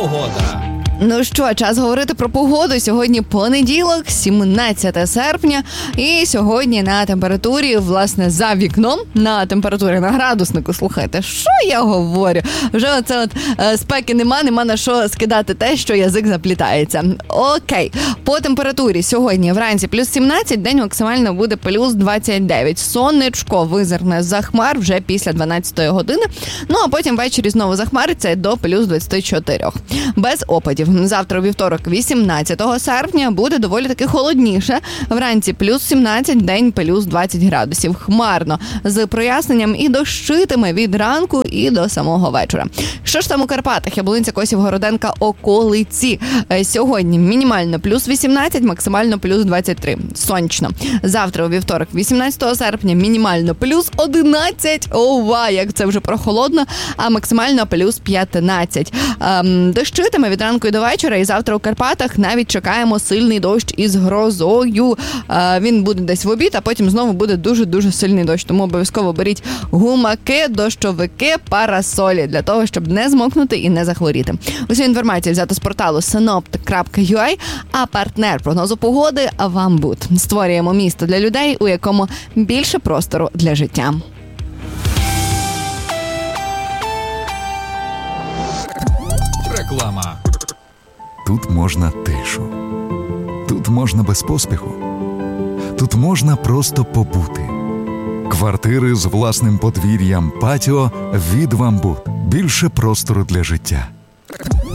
Погода. Ну що, час говорити про погоду. Сьогодні понеділок, 17 серпня. І сьогодні на температурі, власне, за вікном, на температурі на градуснику, слухайте, що я говорю? Вже оце спеки нема на що скидати те, що язик заплітається. Окей. По температурі сьогодні вранці плюс 17, день максимально буде плюс 29. Сонечко визирне з-за хмар вже після 12 години. Ну, а потім ввечері знову захмариться до плюс 24. Без опадів. Завтра у вівторок, 18 серпня, буде доволі таки холодніше. Вранці плюс 17, день плюс 20 градусів. Хмарно, з проясненням і дощитиме від ранку і до самого вечора. Що ж там у Карпатах? Яблунця, Косів, Городенка, околиці. Сьогодні мінімально плюс 18, максимально плюс 23. Сонячно. Завтра у вівторок, 18 серпня, мінімально плюс 11. Ова, як це вже прохолодно, а максимально плюс 15. Дощитиме від ранку і до вечора, і завтра у Карпатах навіть чекаємо сильний дощ із грозою. Він буде десь в обід, а потім знову буде дуже-дуже сильний дощ. Тому обов'язково беріть гумаки, дощовики, парасолі для того, щоб не змокнути і не захворіти. Усю інформацію взято з порталу synoptic.ua, а партнер прогнозу погоди – Вамбут. Створюємо місто для людей, у якому більше простору для життя. Реклама. Тут можна тишу. Тут можна без поспіху. Тут можна просто побути. Квартири з власним подвір'ям, патіо від Вамбут. Більше простору для життя.